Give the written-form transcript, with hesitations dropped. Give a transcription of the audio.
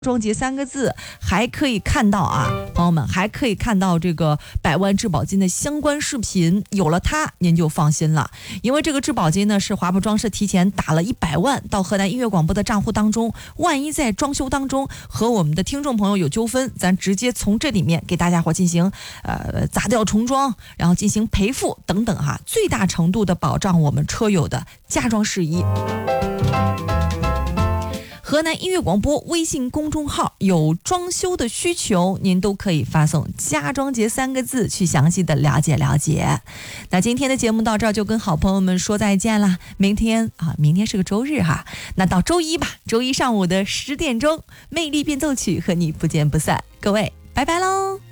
装节3个字，还可以看到啊，朋友们还可以看到这个百万质保金的相关视频，有了它您就放心了，因为这个质保金呢是华博装饰提前打了100万到河南音乐广播的账户当中，万一在装修当中和我们的听众朋友有纠纷，咱直接从这里面给大家伙进行砸掉重装，然后进行赔付等等哈，最大程度的保障我们车友的家装事宜。河南音乐广播微信公众号有装修的需求，您都可以发送家装节3个字去详细的了解了解。那今天的节目到这儿就跟好朋友们说再见了，明天是个周日哈，那到周一吧，周一上午的10点钟，魅力变奏曲和你不见不散，各位拜拜喽。